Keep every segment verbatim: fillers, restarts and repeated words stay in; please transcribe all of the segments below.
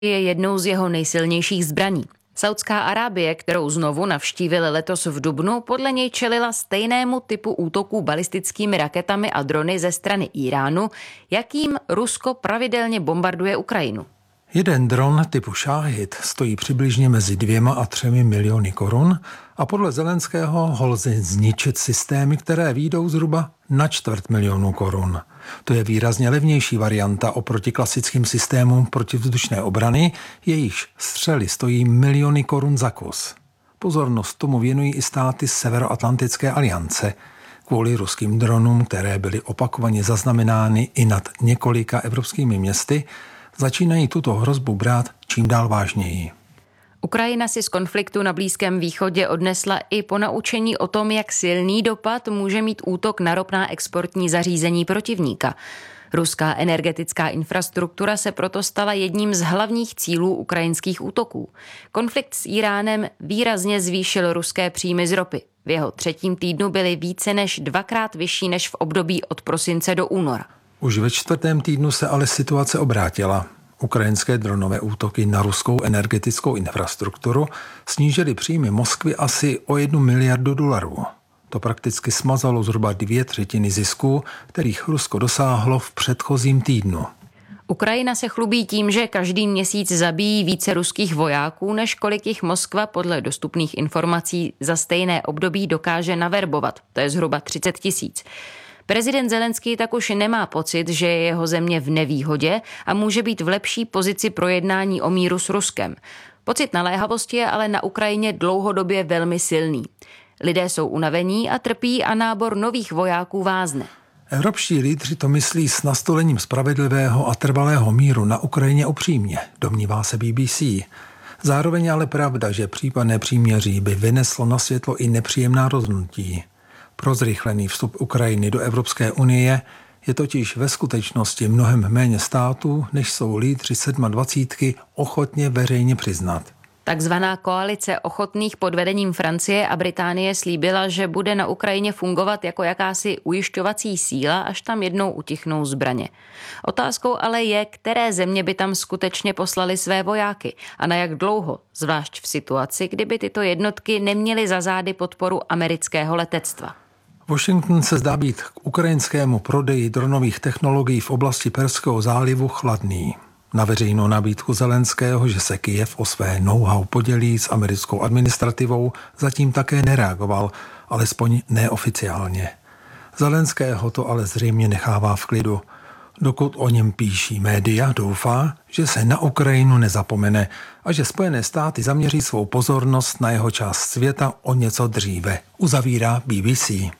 je jednou z jeho nejsilnějších zbraní. Saudská Arábie, kterou znovu navštívil letos v dubnu, podle něj čelila stejnému typu útoků balistickými raketami a drony ze strany Íránu, jakým Rusko pravidelně bombarduje Ukrajinu. Jeden dron typu Šáhid stojí přibližně mezi dvěma a třemi miliony korun a podle Zelenského ho lze zničit systémy, které výjdou zhruba na čtvrt milionu korun. To je výrazně levnější varianta oproti klasickým systémům protivzdušné obrany, jejichž střely stojí miliony korun za kus. Pozornost tomu věnují i státy Severoatlantické aliance kvůli ruským dronům, které byly opakovaně zaznamenány i nad několika evropskými městy, začínají tuto hrozbu brát čím dál vážněji. Ukrajina si z konfliktu na Blízkém východě odnesla i ponaučení o tom, jak silný dopad může mít útok na ropná exportní zařízení protivníka. Ruská energetická infrastruktura se proto stala jedním z hlavních cílů ukrajinských útoků. Konflikt s Íránem výrazně zvýšil ruské příjmy z ropy. V jeho třetím týdnu byly více než dvakrát vyšší než v období od prosince do února. Už ve čtvrtém týdnu se ale situace obrátila. Ukrajinské dronové útoky na ruskou energetickou infrastrukturu snížily příjmy Moskvy asi o jednu miliardu dolarů. To prakticky smazalo zhruba dvě třetiny zisků, kterých Rusko dosáhlo v předchozím týdnu. Ukrajina se chlubí tím, že každý měsíc zabíjí více ruských vojáků, než kolik jich Moskva podle dostupných informací za stejné období dokáže naverbovat. To je zhruba třicet tisíc. Prezident Zelenský tak už nemá pocit, že je jeho země v nevýhodě a může být v lepší pozici pro jednání o míru s Ruskem. Pocit naléhavosti je ale na Ukrajině dlouhodobě velmi silný. Lidé jsou unavení a trpí a nábor nových vojáků vázne. Evropští lídři to myslí s nastolením spravedlivého a trvalého míru na Ukrajině upřímně, domnívá se B B C. Zároveň ale pravda, že případné příměří by vyneslo na světlo i nepříjemná rozhodnutí. Pro zrychlený vstup Ukrajiny do Evropské unie je totiž ve skutečnosti mnohem méně států, než jsou lídři sedmadvacítky ochotně veřejně přiznat. Takzvaná koalice ochotných pod vedením Francie a Británie slíbila, že bude na Ukrajině fungovat jako jakási ujišťovací síla, až tam jednou utichnou zbraně. Otázkou ale je, které země by tam skutečně poslali své vojáky a na jak dlouho, zvlášť v situaci, kdyby tyto jednotky neměly za zády podporu amerického letectva. Washington se zdá být k ukrajinskému prodeji dronových technologií v oblasti Perského zálivu chladný. Na veřejnou nabídku Zelenského, že se Kyjev o své know-how podělí s americkou administrativou, zatím také nereagoval, alespoň neoficiálně. Zelenského to ale zřejmě nechává v klidu. Dokud o něm píší média, doufá, že se na Ukrajinu nezapomene a že Spojené státy zaměří svou pozornost na jeho část světa o něco dříve, uzavírá B B C.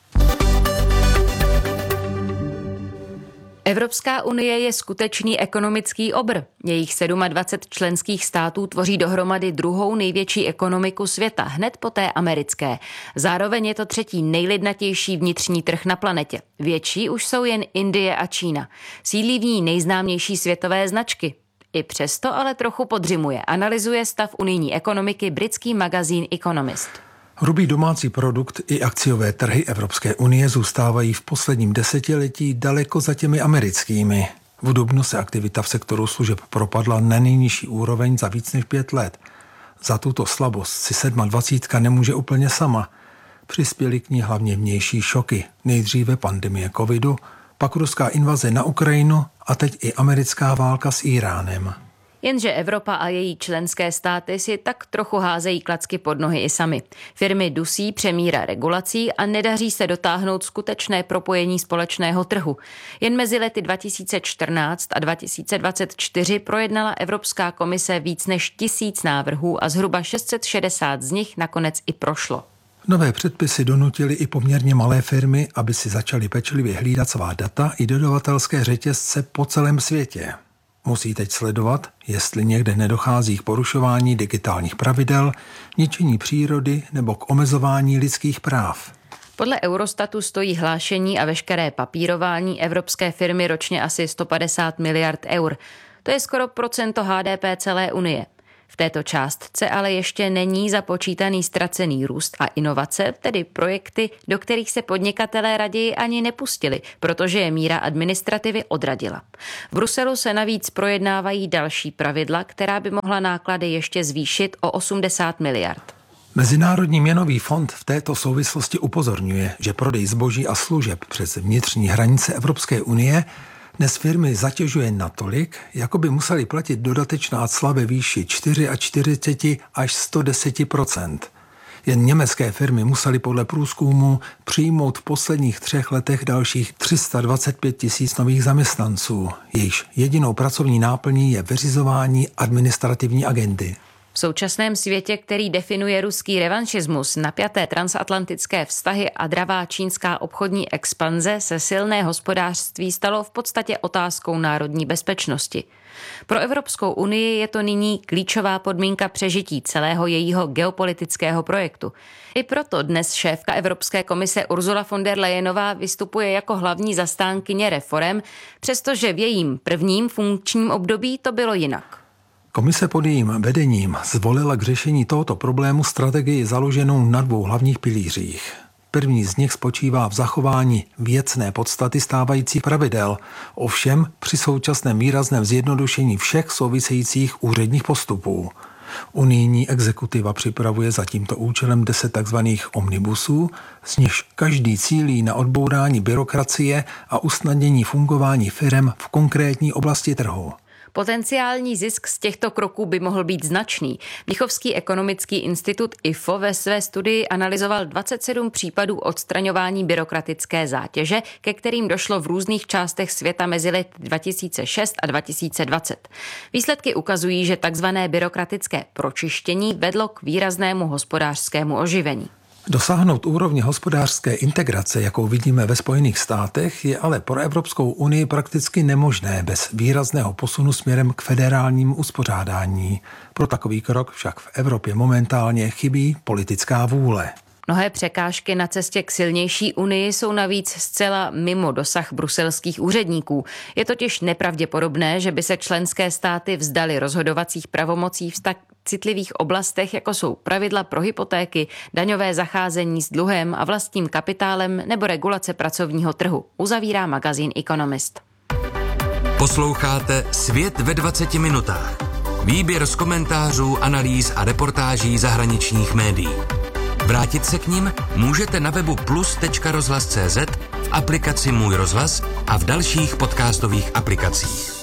Evropská unie je skutečný ekonomický obr. Jejich dvacet sedm členských států tvoří dohromady druhou největší ekonomiku světa, hned po té americké. Zároveň je to třetí nejlidnatější vnitřní trh na planetě. Větší už jsou jen Indie a Čína. Sídlí v ní nejznámější světové značky. I přesto ale trochu podřimuje. Analyzuje stav unijní ekonomiky britský magazín Economist. Hrubý domácí produkt i akciové trhy Evropské unie zůstávají v posledním desetiletí daleko za těmi americkými. V dubnu se aktivita v sektoru služeb propadla na nejnižší úroveň za víc než pět let. Za tuto slabost si dvacet sedm nemůže úplně sama. Přispěly k ní hlavně vnější šoky. Nejdříve pandemie covidu, pak ruská invaze na Ukrajinu a teď i americká válka s Íránem. Jenže Evropa a její členské státy si tak trochu házejí klacky pod nohy i sami. Firmy dusí přemíra regulací a nedaří se dotáhnout skutečné propojení společného trhu. Jen mezi lety dva tisíce čtrnáct a dva tisíce dvacet čtyři projednala Evropská komise víc než tisíc návrhů a zhruba šest set šedesát z nich nakonec i prošlo. Nové předpisy donutily i poměrně malé firmy, aby si začaly pečlivě hlídat svá data i dodavatelské řetězce po celém světě. Musí teď sledovat, jestli někde nedochází k porušování digitálních pravidel, ničení přírody nebo k omezování lidských práv. Podle Eurostatu stojí hlášení a veškeré papírování evropské firmy ročně asi sto padesát miliard eur. To je skoro procento H D P celé Unie. V této částce ale ještě není započítaný ztracený růst a inovace, tedy projekty, do kterých se podnikatelé raději ani nepustili, protože je míra administrativy odradila. V Bruselu se navíc projednávají další pravidla, která by mohla náklady ještě zvýšit o osmdesát miliard. Mezinárodní měnový fond v této souvislosti upozorňuje, že prodej zboží a služeb přes vnitřní hranice Evropské unie dnes firmy zatěžuje natolik, jako by museli platit dodatečná cla ve výši čtyřicet čtyři až sto deset procent. Jen německé firmy musely podle průzkumu přijmout v posledních třech letech dalších tři sta dvacet pět tisíc nových zaměstnanců, jejichž jedinou pracovní náplní je vyřizování administrativní agendy. V současném světě, který definuje ruský revanšismus, napjaté transatlantické vztahy a dravá čínská obchodní expanze, se silné hospodářství stalo v podstatě otázkou národní bezpečnosti. Pro Evropskou unii je to nyní klíčová podmínka přežití celého jejího geopolitického projektu. I proto dnes šéfka Evropské komise Ursula von der Leyenová vystupuje jako hlavní zastánkyně reforem, přestože v jejím prvním funkčním období to bylo jinak. Komise pod jejím vedením zvolila k řešení tohoto problému strategii založenou na dvou hlavních pilířích. První z nich spočívá v zachování věcné podstaty stávajících pravidel, ovšem při současném výrazném zjednodušení všech souvisejících úředních postupů. Unijní exekutiva připravuje za tímto účelem deset takzvaných omnibusů, z nichž každý cílí na odbourání byrokracie a usnadnění fungování firem v konkrétní oblasti trhu. Potenciální zisk z těchto kroků by mohl být značný. Mnichovský ekonomický institut I F O ve své studii analyzoval dvacet sedm případů odstraňování byrokratické zátěže, ke kterým došlo v různých částech světa mezi lety dva tisíce šest a dva tisíce dvacet. Výsledky ukazují, že takzvané byrokratické pročištění vedlo k výraznému hospodářskému oživení. Dosáhnout úrovně hospodářské integrace, jakou vidíme ve Spojených státech, je ale pro Evropskou unii prakticky nemožné bez výrazného posunu směrem k federálnímu uspořádání. Pro takový krok však v Evropě momentálně chybí politická vůle. Mnohé překážky na cestě k silnější unii jsou navíc zcela mimo dosah bruselských úředníků. Je totiž nepravděpodobné, že by se členské státy vzdaly rozhodovacích pravomocí v tak citlivých oblastech, jako jsou pravidla pro hypotéky, daňové zacházení s dluhem a vlastním kapitálem nebo regulace pracovního trhu, uzavírá magazín Economist. Posloucháte Svět ve dvaceti minutách. Výběr z komentářů, analýz a reportáží zahraničních médií. Vrátit se k nim můžete na webu plus tečka rozhlas tečka cé zet, v aplikaci Můj rozhlas a v dalších podcastových aplikacích.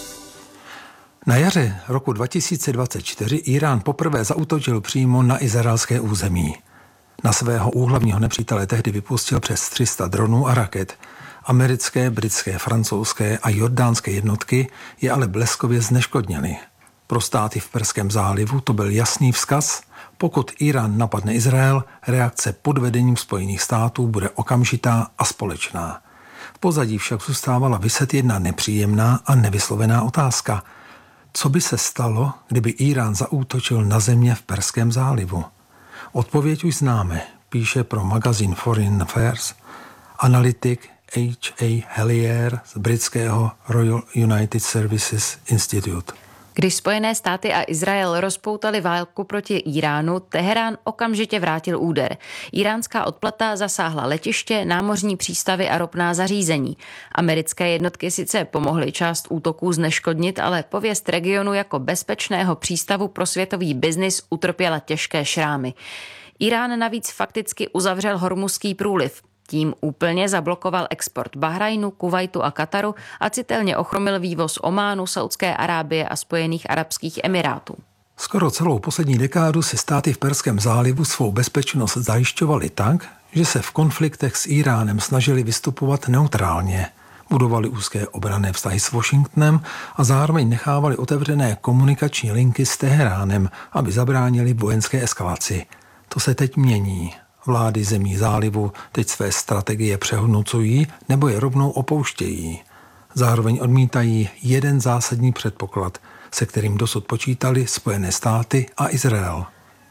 Na jaře roku dva tisíce dvacet čtyři Irán poprvé zaútočil přímo na izraelské území. Na svého úhlavního nepřítele tehdy vypustil přes tři sta dronů a raket. Americké, britské, francouzské a jordánské jednotky je ale bleskově zneškodnily. Pro státy v Perském zálivu to byl jasný vzkaz: pokud Irán napadne Izrael, reakce pod vedením Spojených států bude okamžitá a společná. V pozadí však zůstávala viset jedna nepříjemná a nevyslovená otázka. Co by se stalo, kdyby Irán zaútočil na země v Perském zálivu? Odpověď už známe, píše pro magazín Foreign Affairs analytik H A Hellier z britského Royal United Services Institute. Když Spojené státy a Izrael rozpoutali válku proti Iránu, Teherán okamžitě vrátil úder. Iránská odplata zasáhla letiště, námořní přístavy a ropná zařízení. Americké jednotky sice pomohly část útoků zneškodnit, ale pověst regionu jako bezpečného přístavu pro světový biznis utrpěla těžké šrámy. Irán navíc fakticky uzavřel Hormuzský průliv. Tím úplně zablokoval export Bahrajnu, Kuvajtu a Kataru a citelně ochromil vývoz Ománu, Saudské Arábie a Spojených arabských emirátů. Skoro celou poslední dekádu si státy v Perském zálivu svou bezpečnost zajišťovaly tak, že se v konfliktech s Iránem snažili vystupovat neutrálně. Budovali úzké obranné vztahy s Washingtonem a zároveň nechávali otevřené komunikační linky s Teheránem, aby zabránili vojenské eskalaci. To se teď mění. Vlády zemí zálivu teď své strategie přehodnocují nebo je rovnou opouštějí. Zároveň odmítají jeden zásadní předpoklad, se kterým dosud počítali Spojené státy a Izrael.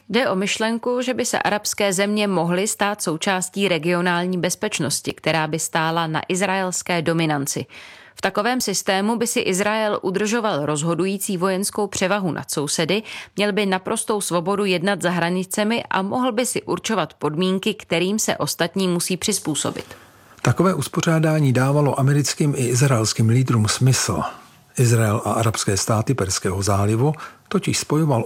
Jde o myšlenku, že by se arabské země mohly stát součástí regionální bezpečnosti, která by stála na izraelské dominanci. V takovém systému by si Izrael udržoval rozhodující vojenskou převahu nad sousedy, měl by naprostou svobodu jednat za hranicemi a mohl by si určovat podmínky, kterým se ostatní musí přizpůsobit. Takové uspořádání dávalo americkým i izraelským lídrům smysl. Izrael a arabské státy Perského zálivu totiž spojoval